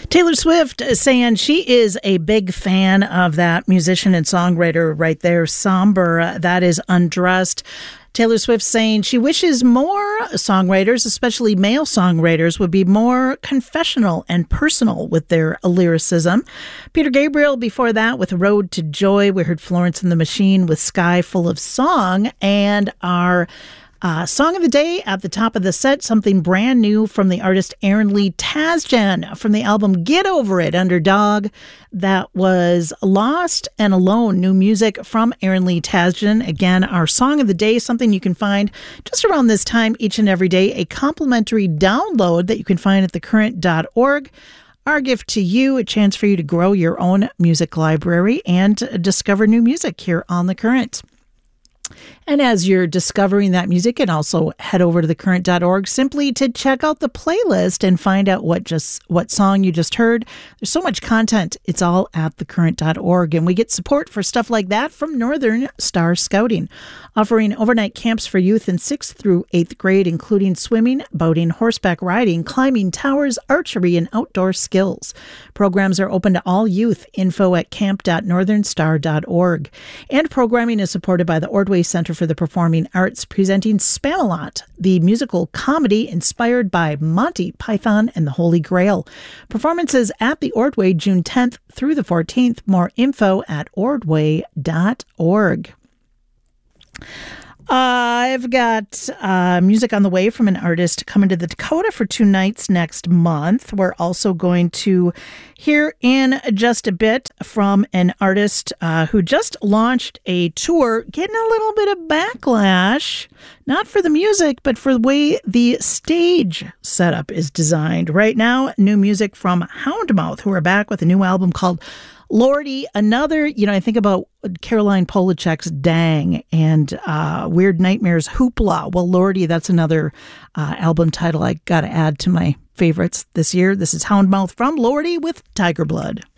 Taylor Swift saying she is a big fan of that musician and songwriter right there, Somber. That is Undressed. Taylor Swift saying she wishes more songwriters, especially male songwriters, would be more confessional and personal with their lyricism. Peter Gabriel before that with Road to Joy. We heard Florence and the Machine with Sky Full of Song. And our song of the day at the top of the set, something brand new from the artist Aaron Lee Tasjan from the album Get Over It, Underdog. That was Lost and Alone, new music from Aaron Lee Tasjan. Again, our song of the day, something you can find just around this time each and every day, a complimentary download that you can find at thecurrent.org. Our gift to you, a chance for you to grow your own music library and discover new music here on The Current. And as you're discovering that music, and also head over to thecurrent.org simply to check out the playlist and find out what song you just heard. There's so much content. It's all at thecurrent.org. And we get support for stuff like that from Northern Star Scouting, offering overnight camps for youth in 6th through 8th grade, including swimming, boating, horseback riding, climbing towers, archery, and outdoor skills. Programs are open to all youth. Info at camp.northernstar.org. And programming is supported by the Ordway Center for the Performing Arts, presenting Spamalot, the musical comedy inspired by Monty Python and the Holy Grail. Performances at the Ordway June 10th through the 14th. More info at ordway.org. I've got music on the way from an artist coming to the Dakota for 2 nights next month. We're also going to hear in just a bit from an artist who just launched a tour, getting a little bit of backlash, not for the music, but for the way the stage setup is designed. Right now, new music from Houndmouth, who are back with a new album called Lordy. Another, I think about Caroline Polachek's Dang and Weird Nightmares Hoopla. Well, Lordy, that's another album title I got to add to my favorites this year. This is Houndmouth from Lordy with Tiger Blood.